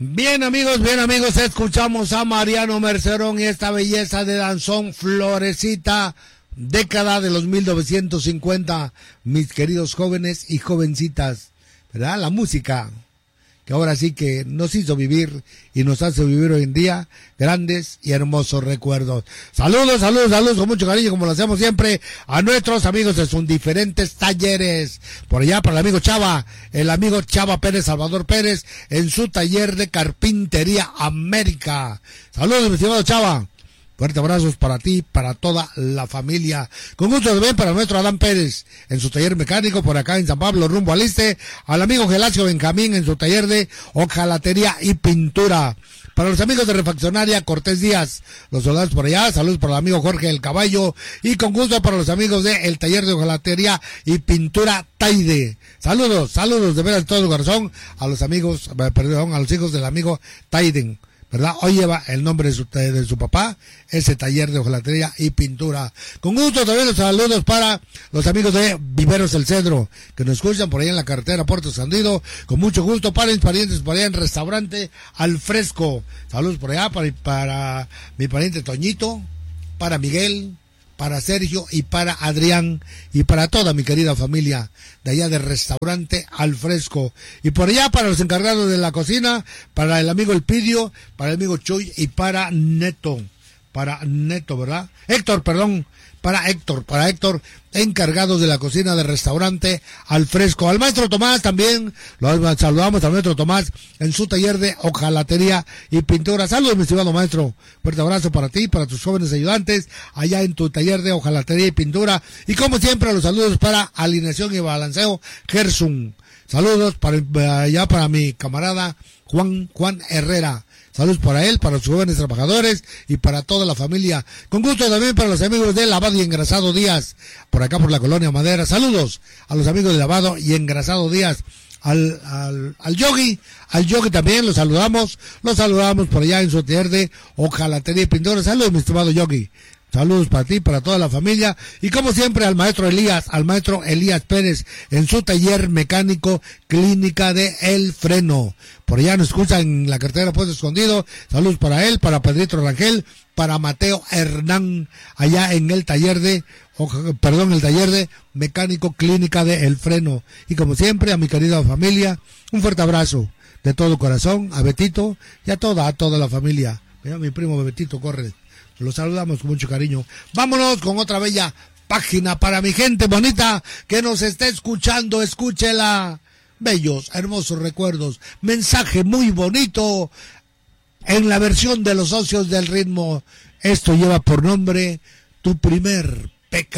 Bien amigos, escuchamos a Mariano Mercerón y esta belleza de danzón Florecita, década de los 1950, mis queridos jóvenes y jovencitas, ¿verdad? La música que ahora sí que nos hizo vivir y nos hace vivir hoy en día grandes y hermosos recuerdos. Saludos con mucho cariño, como lo hacemos siempre, a nuestros amigos de sus diferentes talleres. Por allá para el amigo Chava Pérez, Salvador Pérez, en su taller de carpintería América. Saludos, mi estimado Chava. Fuerte abrazos para ti, para toda la familia. Con gusto también para nuestro Adán Pérez, en su taller mecánico por acá en San Pablo, rumbo al este. Al amigo Gelacio Benjamín, en su taller de hojalatería y pintura. Para los amigos de Refaccionaria Cortés Díaz, los soldados por allá, saludos para el amigo Jorge El Caballo. Y con gusto para los amigos de el taller de hojalatería y pintura Taide. Saludos de veras de todo el corazón a los amigos, a los hijos del amigo Taiden, ¿verdad? Hoy lleva el nombre de su papá, ese taller de hojalatería y pintura. Con gusto también los saludos para los amigos de Viveros El Cedro, que nos escuchan por ahí en la carretera Puerto Escondido. Con mucho gusto para mis parientes por allá en Restaurante Al Fresco. Saludos por allá para mi pariente Toñito, para Miguel, para Sergio y para Adrián y para toda mi querida familia de allá del Restaurante Al Fresco. Y por allá para los encargados de la cocina, para el amigo Elpidio, para el amigo Chuy y para Neto, ¿verdad? Para Héctor, encargados de la cocina del Restaurante Al Fresco. Al maestro Tomás también, lo saludamos al maestro Tomás en su taller de hojalatería y pintura. Saludos, mi estimado maestro. Fuerte abrazo para ti, para tus jóvenes ayudantes, allá en tu taller de hojalatería y pintura. Y como siempre, los saludos para alineación y balanceo, Gerson. Saludos para mi camarada Juan Herrera. Saludos para él, para los jóvenes trabajadores y para toda la familia. Con gusto también para los amigos de Lavado y Engrasado Díaz, por acá por la Colonia Madera. Saludos a los amigos de Lavado y Engrasado Díaz. Al Yogi también lo saludamos por allá en su taller de hojalatería y pintura. Saludos, mi estimado Yogi. Saludos para ti, para toda la familia. Y como siempre al maestro Elías Pérez, en su taller mecánico Clínica de El Freno. Por allá nos escucha en la carretera Puerto Escondido. Saludos para él, para Pedrito Rangel, para Mateo Hernán, allá en el taller de mecánico Clínica de El Freno. Y como siempre, a mi querida familia, un fuerte abrazo de todo corazón, a Betito y a toda la familia. Mira, mi primo Betito corre. Los saludamos con mucho cariño. Vámonos con otra bella página para mi gente bonita que nos está escuchando. Escúchela. Bellos, hermosos recuerdos. Mensaje muy bonito en la versión de los socios del ritmo. Esto lleva por nombre Tu Primer